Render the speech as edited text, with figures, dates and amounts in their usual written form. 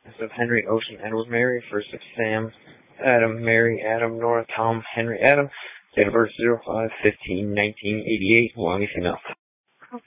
of Henry, Ocean, Edward, Mary, first of Sam, Adam, Mary, Adam, Nora, Tom, Henry, Adam, date of birth 05/15/1988, longest enough.